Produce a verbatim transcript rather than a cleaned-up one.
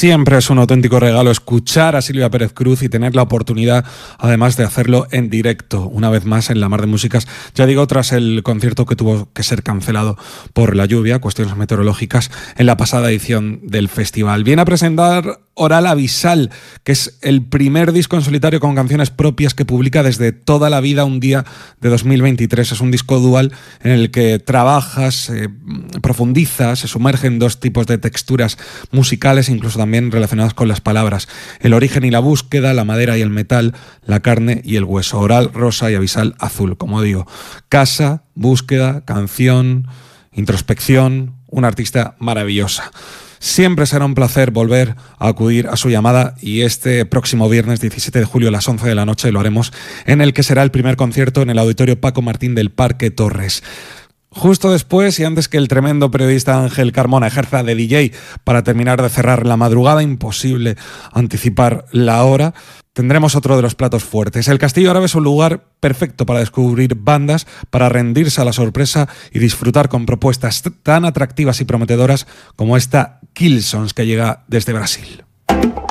Siempre es un auténtico regalo escuchar a Silvia Pérez Cruz y tener la oportunidad, además, de hacerlo en directo, una vez más en La Mar de Músicas. Ya digo, tras el concierto que tuvo que ser cancelado por la lluvia, cuestiones meteorológicas, en la pasada edición del festival. Viene a presentar Oral Abisal, que es el primer disco en solitario con canciones propias que publica desde Toda la vida, un día de dos mil veintitrés. Es un disco dual en el que trabajas, eh, profundizas, se sumerge en dos tipos de texturas musicales, incluso también relacionadas con las palabras: el origen y la búsqueda, la madera y el metal, la carne y el hueso. Oral rosa y Abisal azul, como digo. Casa, búsqueda, canción, introspección, una artista maravillosa. Siempre será un placer volver a acudir a su llamada, y este próximo viernes diecisiete de julio a las once de la noche lo haremos en el que será el primer concierto en el Auditorio Paco Martín del Parque Torres. Justo después, y antes que el tremendo periodista Ángel Carmona ejerza de D J para terminar de cerrar la madrugada, imposible anticipar la hora, tendremos otro de los platos fuertes. El Castillo Árabe es un lugar perfecto para descubrir bandas, para rendirse a la sorpresa y disfrutar con propuestas tan atractivas y prometedoras como esta Killsons, que llega desde Brasil.